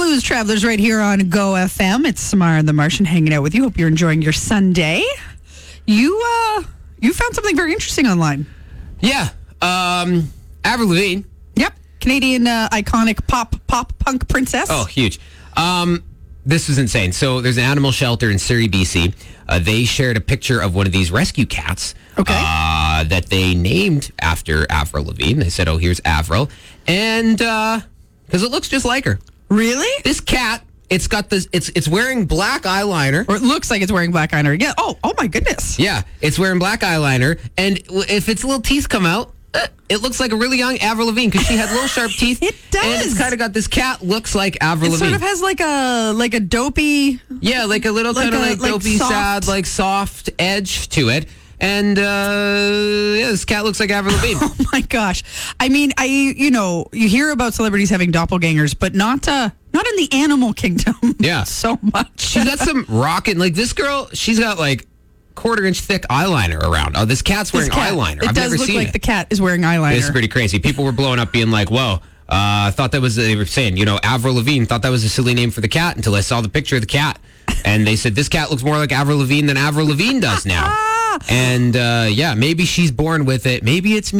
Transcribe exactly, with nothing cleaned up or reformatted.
Blues Travelers right here on Go F M. It's Samara the Martian hanging out with you. Hope you're enjoying your Sunday. You uh, you found something very interesting online. Yeah. Um, Avril Lavigne. Yep. Canadian uh, iconic pop pop punk princess. Oh, huge. Um, this was insane. So there's an animal shelter in Surrey, B C. Uh, they shared a picture of one of these rescue cats. Okay. Uh, that they named after Avril Lavigne. They said, oh, here's Avril. And because uh, it looks just like her. Really? This cat, it's got this, it's it's wearing black eyeliner. Or it looks like it's wearing black eyeliner. Yeah. Oh, oh my goodness. Yeah, it's wearing black eyeliner. And if its little teeth come out, uh, it looks like a really young Avril Lavigne because she had little sharp teeth. It does. And it's kind of got this cat looks like Avril It Lavigne. sort of has like a like a dopey. Yeah, like a little Like kind of a- like like dopey, soft- sad, like soft edge to it. And uh, yeah, this cat looks like Avril Lavigne. Oh my gosh. I mean, I you know, you hear about celebrities having doppelgangers, but not uh not in the animal kingdom. Yeah. So much. She's got some rockin', like this girl, she's got like quarter inch thick eyeliner around. Oh, this cat's wearing This cat, eyeliner. It I've does never look seen like it. the cat is wearing eyeliner. It's pretty crazy. People were blowing up being like, whoa. Uh, I thought that was, they were saying, you know, Avril Lavigne, thought that was a silly name for the cat until I saw the picture of the cat. And they said, this cat looks more like Avril Lavigne than Avril Lavigne does now. And uh, yeah, maybe she's born with it. Maybe it's me.